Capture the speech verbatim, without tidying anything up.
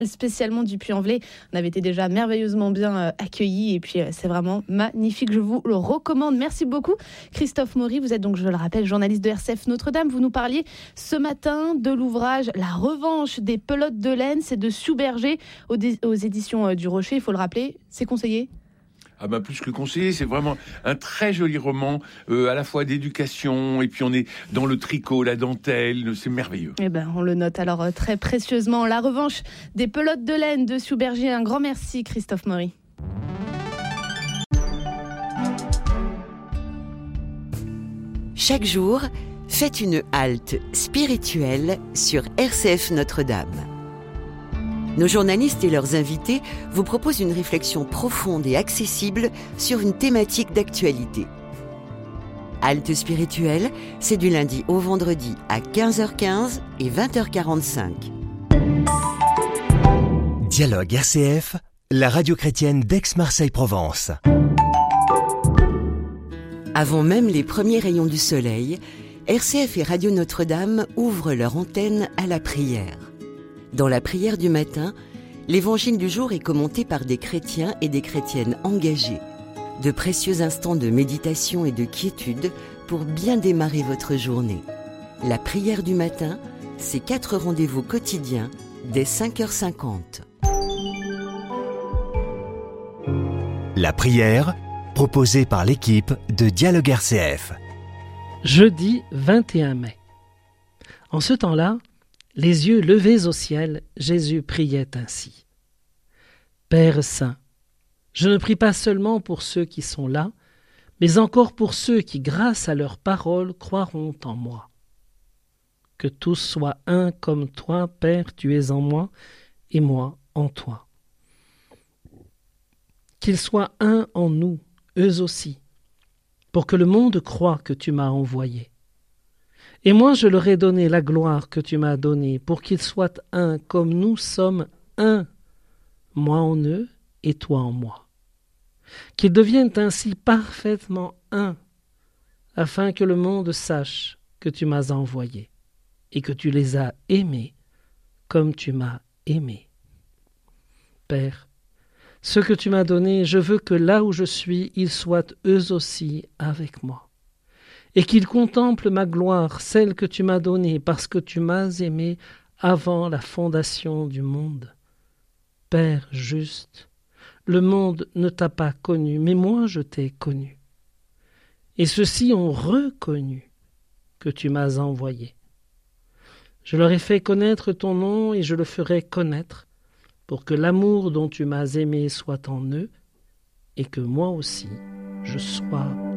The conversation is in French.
spécialement du Puy-en-Velay. On avait été déjà merveilleusement bien euh, accueillis et puis euh, c'est vraiment magnifique, je vous le recommande. Merci beaucoup Christophe Maury, vous êtes donc, je le rappelle, journaliste de R C F Notre-Dame. Vous nous parliez ce matin de l'ouvrage La revanche des pelotes de laine, c'est de Souberger aux, dé- aux éditions euh, du Rocher, il faut le rappeler, c'est conseillé? Ah bah plus que conseillé, c'est vraiment un très joli roman, euh, à la fois d'éducation, et puis on est dans le tricot, la dentelle, c'est merveilleux. Eh ben, on le note alors euh, très précieusement. La revanche des pelotes de laine de Souberger. Un grand merci Christophe Maury. Chaque jour, faites une halte spirituelle sur R C F Notre-Dame. Nos journalistes et leurs invités vous proposent une réflexion profonde et accessible sur une thématique d'actualité. Halte spirituelle, c'est du lundi au vendredi à quinze heures quinze et vingt heures quarante-cinq. Dialogue R C F, la radio chrétienne d'Aix-Marseille-Provence. Avant même les premiers rayons du soleil, R C F et Radio Notre-Dame ouvrent leur antenne à la prière. Dans la prière du matin, l'évangile du jour est commenté par des chrétiens et des chrétiennes engagés. De précieux instants de méditation et de quiétude pour bien démarrer votre journée. La prière du matin, c'est quatre rendez-vous quotidiens dès cinq heures cinquante. La prière, proposée par l'équipe de Dialogue R C F. Jeudi vingt et un mai. En ce temps-là, les yeux levés au ciel, Jésus priait ainsi. Père saint, je ne prie pas seulement pour ceux qui sont là, mais encore pour ceux qui, grâce à leur parole, croiront en moi. Que tous soient un comme toi, Père, tu es en moi, et moi en toi. Qu'ils soient un en nous, eux aussi, pour que le monde croie que tu m'as envoyé. Et moi je leur ai donné la gloire que tu m'as donnée, pour qu'ils soient un comme nous sommes un, moi en eux et toi en moi. Qu'ils deviennent ainsi parfaitement un, afin que le monde sache que tu m'as envoyé et que tu les as aimés comme tu m'as aimé. Père, ce que tu m'as donné, je veux que là où je suis, ils soient eux aussi avec moi, et qu'ils contemplent ma gloire, celle que tu m'as donnée, parce que tu m'as aimé avant la fondation du monde. Père juste, le monde ne t'a pas connu, mais moi je t'ai connu. Et ceux-ci ont reconnu que tu m'as envoyé. Je leur ai fait connaître ton nom et je le ferai connaître, pour que l'amour dont tu m'as aimé soit en eux et que moi aussi je sois